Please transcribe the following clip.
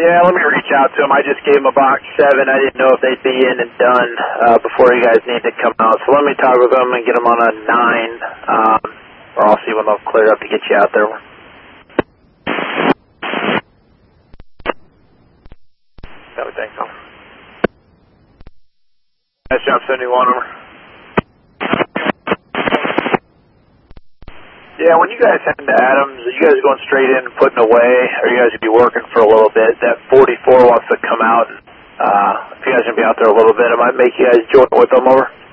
Yeah, let me reach out to them. I just gave them a box 7. I didn't know if they'd be in and done before you guys need to come out. So let me talk with them and get them on a 9. Or I'll see when they'll clear up to get you out there. I would think so. Nice job, 71 over. Yeah, when you guys head into Adams, are you guys going straight in and putting away, or you guys going to be working for a little bit? That 44 wants to come out. If you guys going to be out there a little bit, I might make you guys join with them over.